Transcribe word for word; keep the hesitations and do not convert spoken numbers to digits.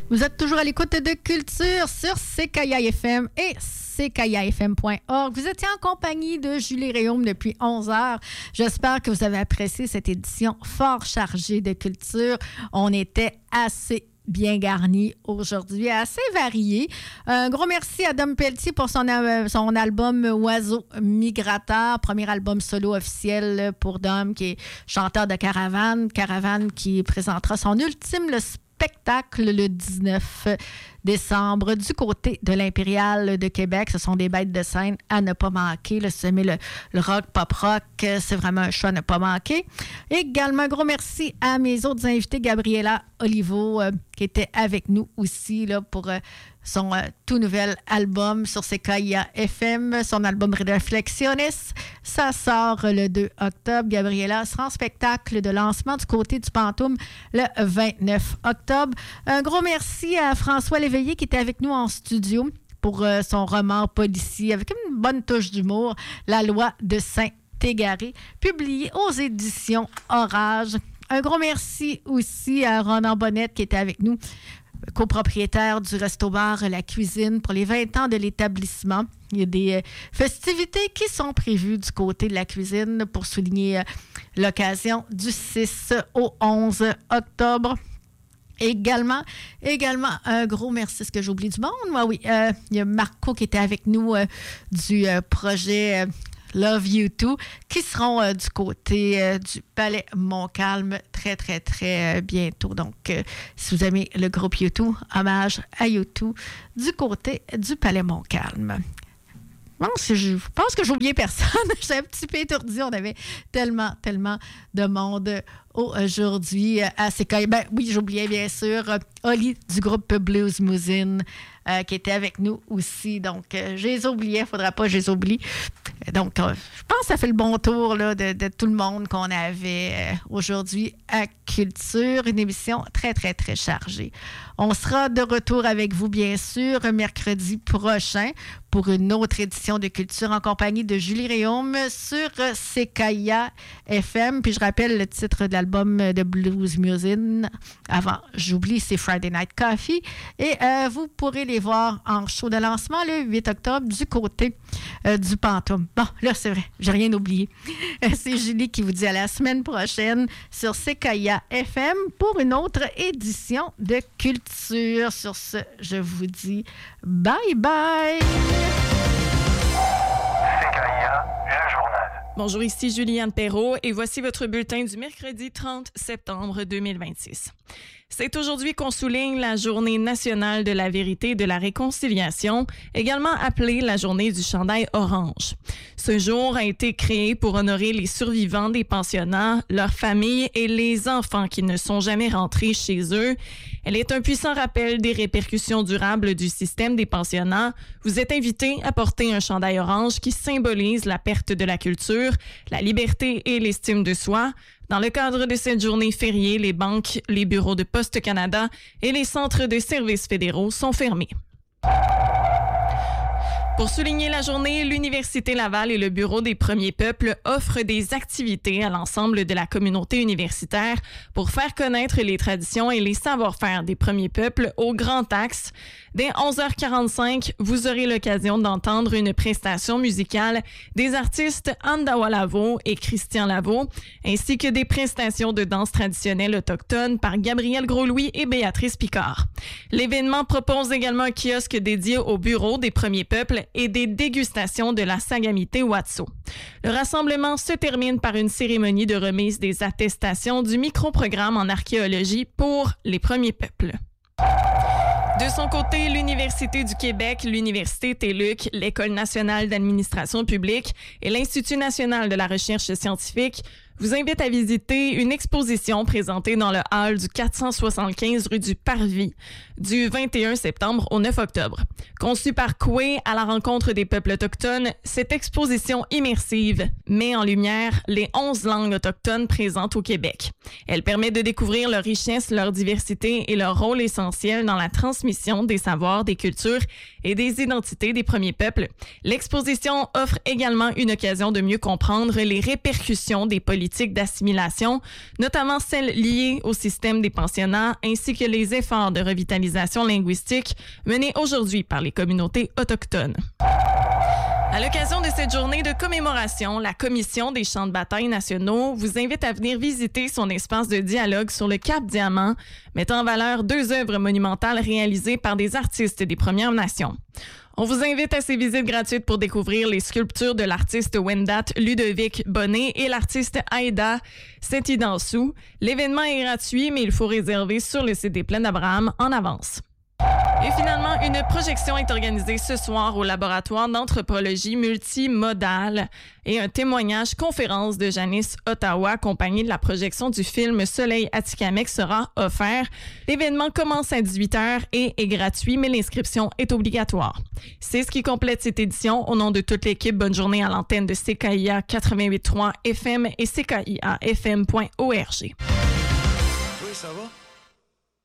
Vous êtes toujours à l'écoute de Culture sur C K I A F M et C K I A F M point org. Vous étiez en compagnie de Julie Réaume depuis onze heures. J'espère que vous avez apprécié cette édition fort chargée de culture. On était assez bien garni aujourd'hui, assez varié. Un gros merci à Dom Pelletier pour son, euh, son album Oiseau migrateur, premier album solo officiel pour Dom, qui est chanteur de Caravane. Caravane qui présentera son ultime le spectacle le dix-neuf décembre du côté de l'Impérial de Québec. Ce sont des bêtes de scène à ne pas manquer. Là, si vous aimez le, le rock, pop-rock, c'est vraiment un choix à ne pas manquer. Et également, un gros merci à mes autres invités, Gabriela Olivo, euh, qui était avec nous aussi là, pour euh, son euh, tout nouvel album sur C K I A F M, son album Reflexiones. Ça sort le deux octobre. Gabriela sera en spectacle de lancement du côté du Pantoum le vingt-neuf octobre. Un gros merci à François Léveillé qui était avec nous en studio pour euh, son roman policier avec une bonne touche d'humour, La loi de Saint-Égaré, publié aux éditions Orage. Un gros merci aussi à Ronan Bonnette qui était avec nous, copropriétaire du resto-bar La Cuisine pour les vingt ans de l'établissement. Il y a des euh, festivités qui sont prévues du côté de La Cuisine pour souligner euh, l'occasion du six au onze octobre. Également, également, un gros merci. Est-ce que j'oublie du monde? Moi, oui. Euh, il y a Marco qui était avec nous euh, du euh, projet euh, Love You Too, qui seront euh, du côté euh, du Palais Montcalm très, très, très euh, bientôt. Donc, euh, si vous aimez le groupe U deux, hommage à U deux du côté du Palais Montcalm. Bon, je pense que j'ai oublié personne. J'étais un petit peu étourdie. On avait tellement, tellement de monde aujourd'hui à C K I A. Ben, oui, j'oubliais bien sûr Oli du groupe Blues Mousine euh, qui était avec nous aussi. Donc, euh, je les oubliais. Il ne faudra pas que je les oublie. Donc, euh, je pense que ça fait le bon tour là, de, de tout le monde qu'on avait euh, aujourd'hui à Culture. Une émission très, très, très chargée. On sera de retour avec vous, bien sûr, mercredi prochain pour une autre édition de Culture en compagnie de Julie Réaume sur C K I A F M. Puis je rappelle le titre de l'album de Blues Musin. Avant, j'oublie, c'est Friday Night Coffee. Et euh, vous pourrez les voir en show de lancement le huit octobre du côté euh, du Pantoum. Bon, là, c'est vrai, j'ai rien oublié. C'est Julie qui vous dit à la semaine prochaine sur C K I A F M pour une autre édition de Culture. Sur ce, je vous dis bye bye! C K I A, le journal. Bonjour, ici Juliane Perrault et voici votre bulletin du mercredi trente septembre deux mille vingt-six. C'est aujourd'hui qu'on souligne la Journée nationale de la vérité et de la réconciliation, également appelée la Journée du chandail orange. Ce jour a été créé pour honorer les survivants des pensionnats, leurs familles et les enfants qui ne sont jamais rentrés chez eux. Elle est un puissant rappel des répercussions durables du système des pensionnats. Vous êtes invités à porter un chandail orange qui symbolise la perte de la culture, la liberté et l'estime de soi. Dans le cadre de cette journée fériée, les banques, les bureaux de Poste Canada et les centres de services fédéraux sont fermés. Pour souligner la journée, l'Université Laval et le Bureau des Premiers Peuples offrent des activités à l'ensemble de la communauté universitaire pour faire connaître les traditions et les savoir-faire des Premiers Peuples au Grand Axe. Dès onze heures quarante-cinq, vous aurez l'occasion d'entendre une prestation musicale des artistes Andawa Lavo et Christian Lavo, ainsi que des prestations de danse traditionnelle autochtone par Gabriel Gros-Louis et Béatrice Picard. L'événement propose également un kiosque dédié au Bureau des Premiers Peuples et des dégustations de la Sagamité Watso. Le rassemblement se termine par une cérémonie de remise des attestations du micro-programme en archéologie pour les Premiers Peuples. De son côté, l'Université du Québec, l'Université T E L U C, l'École nationale d'administration publique et l'Institut national de la recherche scientifique vous invitent à visiter une exposition présentée dans le hall du quatre cent soixante-quinze rue du Parvis du vingt et un septembre au neuf octobre. Conçue par Coué à la rencontre des peuples autochtones, cette exposition immersive met en lumière les onze langues autochtones présentes au Québec. Elle permet de découvrir leur richesse, leur diversité et leur rôle essentiel dans la transmission des savoirs, des cultures et des identités des premiers peuples. L'exposition offre également une occasion de mieux comprendre les répercussions des politiques politiques d'assimilation, notamment celles liées au système des pensionnats, ainsi que les efforts de revitalisation linguistique menés aujourd'hui par les communautés autochtones. À l'occasion de cette journée de commémoration, la Commission des champs de bataille nationaux vous invite à venir visiter son espace de dialogue sur le Cap Diamant, mettant en valeur deux œuvres monumentales réalisées par des artistes des Premières Nations. On vous invite à ces visites gratuites pour découvrir les sculptures de l'artiste Wendat Ludovic Bonnet et l'artiste Aïda Setidansou. L'événement est gratuit, mais il faut réserver sur le site des Plaines d'Abraham en avance. Et finalement, une projection est organisée ce soir au laboratoire d'anthropologie multimodale et un témoignage conférence de Janice Ottawa accompagné de la projection du film Soleil Atikamekw sera offert. L'événement commence à dix-huit heures et est gratuit, mais l'inscription est obligatoire. C'est ce qui complète cette édition. Au nom de toute l'équipe, bonne journée à l'antenne de C K I A quatre-vingt-huit point trois F M et C K I A F M point org. Oui, ça va?